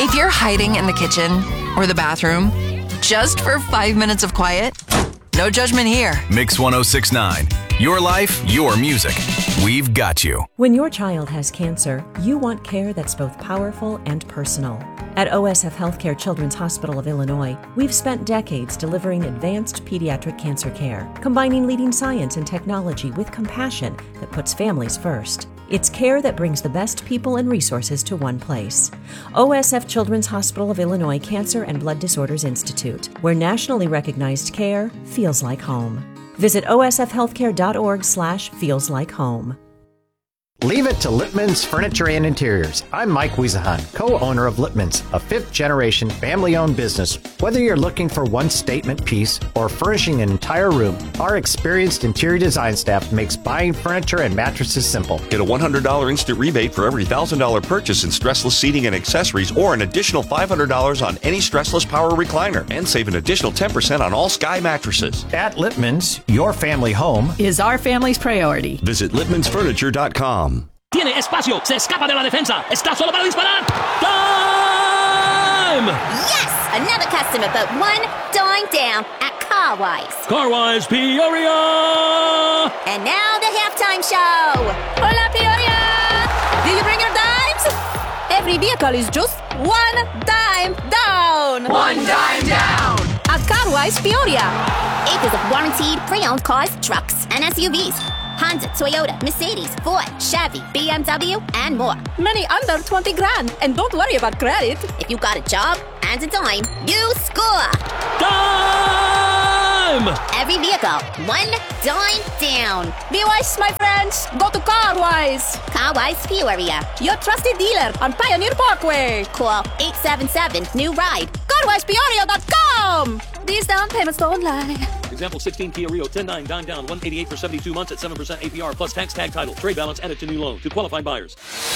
If you're hiding in the kitchen or the bathroom just for 5 minutes of quiet, no judgment here. Mix 1069. Your life, your music. We've got you. When your child has cancer, you want care that's both powerful and personal. At OSF Healthcare Children's Hospital of Illinois, we've spent decades delivering advanced pediatric cancer care, combining leading science and technology with compassion that puts families first. It's care that brings the best people and resources to one place. OSF Children's Hospital of Illinois Cancer and Blood Disorders Institute, where nationally recognized care feels like home. Visit osfhealthcare.org/feelslike-home. Leave it to Lippman's Furniture and Interiors. I'm Mike Wiesahan, co-owner of Lippman's, a fifth-generation family-owned business. Whether you're looking for one statement piece or furnishing an entire room, our experienced interior design staff makes buying furniture and mattresses simple. Get a $100 instant rebate for every $1,000 purchase in stressless seating and accessories, or an additional $500 on any stressless power recliner, and save an additional 10% on all Sky mattresses. At Lippman's, your family home is our family's priority. Visit lippmansfurniture.com. Tiene espacio, se escapa de la defensa, está solo para disparar. Time! Yes! Another customer but one dime down at Carwise. Carwise Peoria! And now the halftime show. Hola, Peoria! Did you bring your dimes? Every vehicle is just one dime down. One dime down! At Carwise Peoria. Acres of warranted pre-owned cars, trucks, and SUVs. Honda, Toyota, Mercedes, Ford, Chevy, BMW, and more. Many under 20 grand. And don't worry about credit. If you got a job and a dime, you score. Time! Every vehicle, one dime down. Be wise, my friends. Go to Carwise. Carwise Peoria. Your trusted dealer on Pioneer Parkway. Call 877-NEW-RIDE. CarwisePeoria.com. These down payments don't lie. Example 16 Kia Rio 10.9 dime down 188 for 72 months at 7% APR plus tax tag title. Trade balance added to new loan to qualified buyers.